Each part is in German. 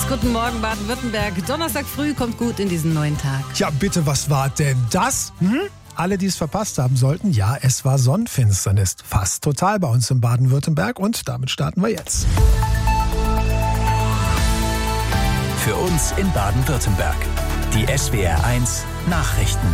1. Guten Morgen, Baden-Württemberg. Donnerstag früh kommt gut in diesen neuen Tag. Ja, bitte, was war denn das? Alle, die es verpasst haben sollten, ja, es war Sonnenfinsternis. Fast total bei uns in Baden-Württemberg und damit starten wir jetzt. Für uns in Baden-Württemberg. Die SWR1 Nachrichten.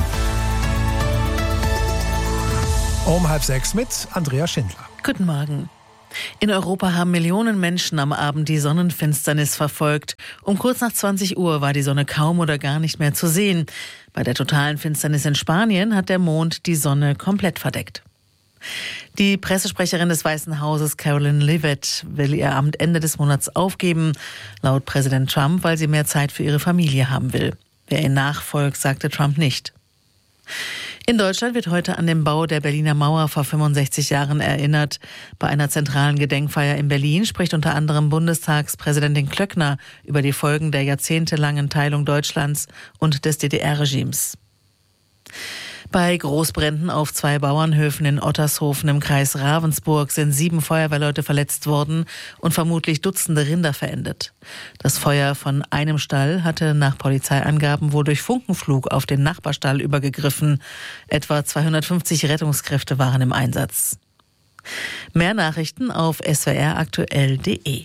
Um 5:30 mit Andrea Schindler. Guten Morgen. In Europa haben Millionen Menschen am Abend die Sonnenfinsternis verfolgt. Um kurz nach 20 Uhr war die Sonne kaum oder gar nicht mehr zu sehen. Bei der totalen Finsternis in Spanien hat der Mond die Sonne komplett verdeckt. Die Pressesprecherin des Weißen Hauses, Caroline Leavitt, will ihr Amt Ende des Monats aufgeben, laut Präsident Trump, weil sie mehr Zeit für ihre Familie haben will. Wer ihr nachfolgt, sagte Trump nicht. In Deutschland wird heute an den Bau der Berliner Mauer vor 65 Jahren erinnert. Bei einer zentralen Gedenkfeier in Berlin spricht unter anderem Bundestagspräsidentin Klöckner über die Folgen der jahrzehntelangen Teilung Deutschlands und des DDR-Regimes. Bei Großbränden auf 2 Bauernhöfen in Ottershofen im Kreis Ravensburg sind 7 Feuerwehrleute verletzt worden und vermutlich Dutzende Rinder verendet. Das Feuer von einem Stall hatte nach Polizeiangaben wohl durch Funkenflug auf den Nachbarstall übergegriffen. Etwa 250 Rettungskräfte waren im Einsatz. Mehr Nachrichten auf swraktuell.de.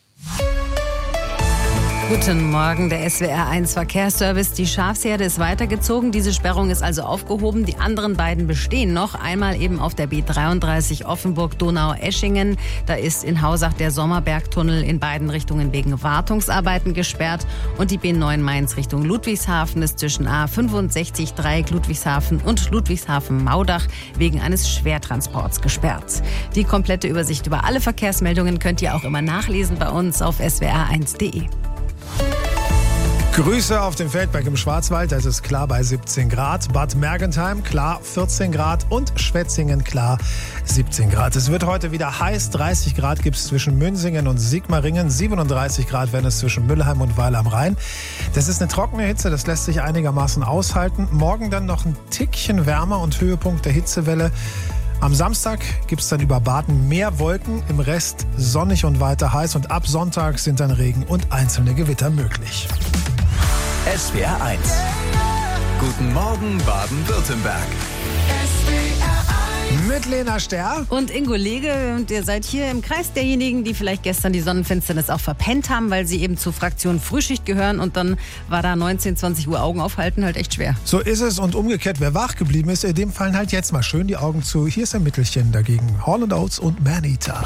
Guten Morgen, der SWR1 Verkehrsservice. Die Schafsherde ist weitergezogen. Diese Sperrung ist also aufgehoben. Die anderen beiden bestehen noch. Einmal eben auf der B33 Offenburg-Donau-Eschingen. Da ist in Hausach der Sommerbergtunnel in beiden Richtungen wegen Wartungsarbeiten gesperrt. Und die B9 Mainz Richtung Ludwigshafen ist zwischen A65 Dreieck Ludwigshafen und Ludwigshafen-Maudach wegen eines Schwertransports gesperrt. Die komplette Übersicht über alle Verkehrsmeldungen könnt ihr auch immer nachlesen bei uns auf swr1.de. Grüße auf dem Feldberg im Schwarzwald, da ist es klar bei 17 Grad. Bad Mergentheim klar 14 Grad und Schwetzingen klar 17 Grad. Es wird heute wieder heiß, 30 Grad gibt es zwischen Münsingen und Sigmaringen, 37 Grad werden es zwischen Müllheim und Weil am Rhein. Das ist eine trockene Hitze, das lässt sich einigermaßen aushalten. Morgen dann noch ein Tickchen wärmer und Höhepunkt der Hitzewelle. Am Samstag gibt es dann über Baden mehr Wolken, im Rest sonnig und weiter heiß und ab Sonntag sind dann Regen und einzelne Gewitter möglich. SWR1. Guten Morgen Baden-Württemberg. Mit Lena Sterr Und Ingo Lege, und ihr seid hier im Kreis derjenigen, die vielleicht gestern die Sonnenfinsternis auch verpennt haben, weil sie eben zur Fraktion Frühschicht gehören und dann war da 19, 20 Uhr Augen aufhalten halt echt schwer. So ist es und umgekehrt, wer wach geblieben ist, dem fallen halt jetzt mal schön die Augen zu. Hier ist ein Mittelchen dagegen. Hall & Oates und Maneater.